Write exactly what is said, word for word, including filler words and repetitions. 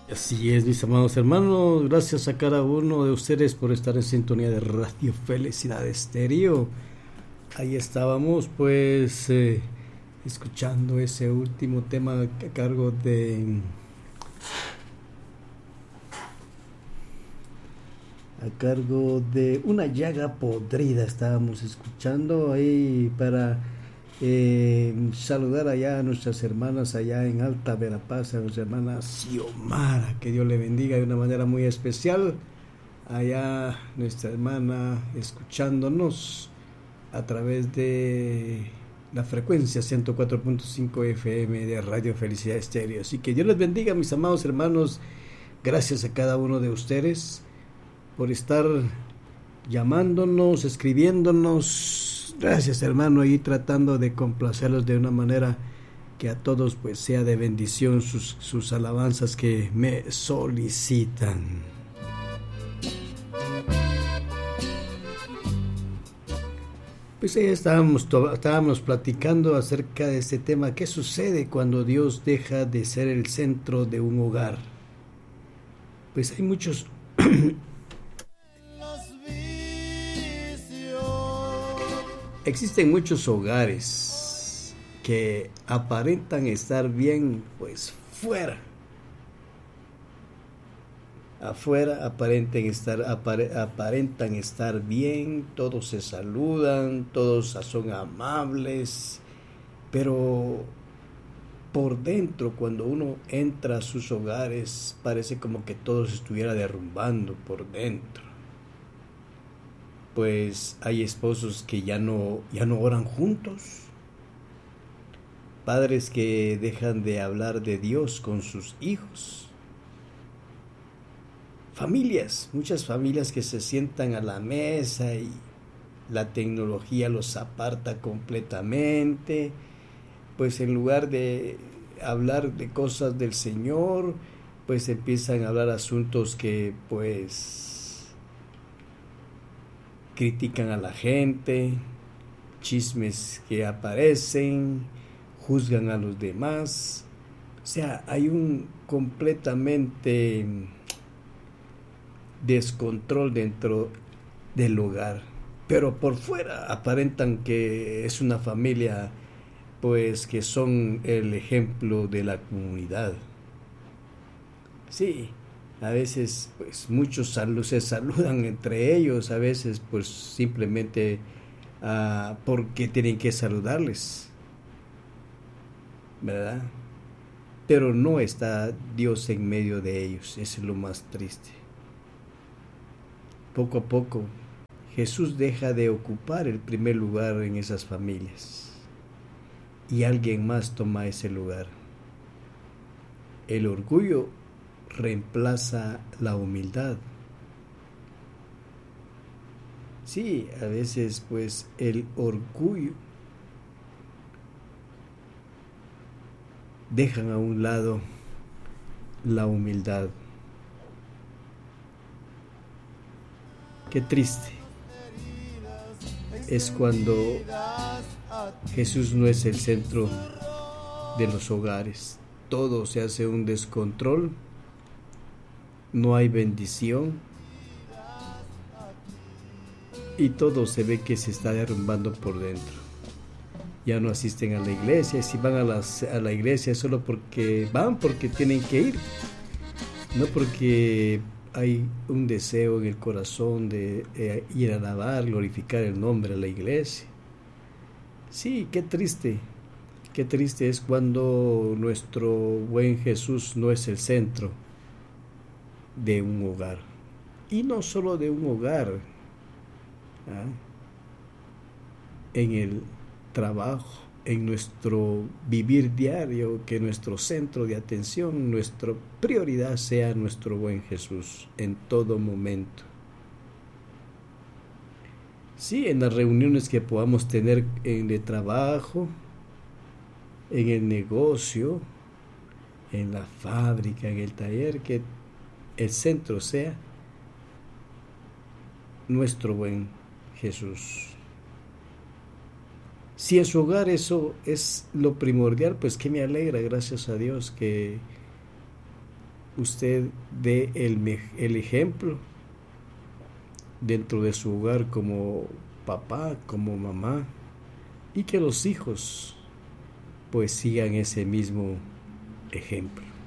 Así es, mis amados hermanos, gracias a cada uno de ustedes por estar en sintonía de Radio Felicidad Estéreo. Ahí estábamos pues eh, escuchando ese último tema a cargo de a cargo de Una llaga podrida. Estábamos escuchando ahí para eh, saludar allá a nuestras hermanas allá en Alta Verapaz, a nuestra hermana Xiomara, que Dios le bendiga de una manera muy especial. Allá nuestra hermana escuchándonos a través de la frecuencia ciento cuatro punto cinco F M de Radio Felicidad Estéreo. Así que Dios les bendiga, mis amados hermanos. Gracias a cada uno de ustedes por estar llamándonos, escribiéndonos. Gracias, hermano, y tratando de complacerlos de una manera que a todos pues sea de bendición sus, sus alabanzas que me solicitan. Pues ahí estábamos, estábamos platicando acerca de este tema. ¿Qué sucede cuando Dios deja de ser el centro de un hogar? Pues hay muchos existen muchos hogares que aparentan estar bien, pues fuera. Afuera aparentan estar, apare, aparentan estar bien, todos se saludan, todos son amables, pero por dentro, cuando uno entra a sus hogares, parece como que todo se estuviera derrumbando por dentro. Pues hay esposos que ya no, ya no oran juntos, padres que dejan de hablar de Dios con sus hijos, familias, muchas familias que se sientan a la mesa y la tecnología los aparta completamente, pues en lugar de hablar de cosas del Señor, pues empiezan a hablar asuntos que pues critican a la gente, chismes que aparecen, juzgan a los demás. O sea, hay un completamente descontrol dentro del hogar, pero por fuera aparentan que es una familia, pues que son el ejemplo de la comunidad. Sí, a veces pues muchos salud, se saludan entre ellos, a veces pues simplemente uh, porque tienen que saludarles, ¿verdad? Pero no está Dios en medio de ellos, eso es lo más triste. Poco a poco Jesús deja de ocupar el primer lugar en esas familias y alguien más toma ese lugar. El orgullo reemplaza la humildad. Sí, a veces pues el orgullo dejan a un lado la humildad. Qué triste es cuando Jesús no es el centro de los hogares. Todo se hace un descontrol, no hay bendición y todo se ve que se está derrumbando por dentro. Ya no asisten a la iglesia, si van a, las, a la iglesia solo porque van, porque tienen que ir, no porque hay un deseo en el corazón de eh, ir a alabar, glorificar el nombre de la iglesia. Sí, qué triste, qué triste es cuando nuestro buen Jesús no es el centro de un hogar. Y no solo de un hogar, ¿ah? En el trabajo, en nuestro vivir diario, que nuestro centro de atención, nuestra prioridad sea nuestro buen Jesús en todo momento. Sí, en las reuniones que podamos tener en el trabajo, en el negocio, en la fábrica, en el taller, que el centro sea nuestro buen Jesús. Si en su hogar eso es lo primordial, pues que me alegra, gracias a Dios, que usted dé el, el ejemplo dentro de su hogar como papá, como mamá, y que los hijos pues sigan ese mismo ejemplo.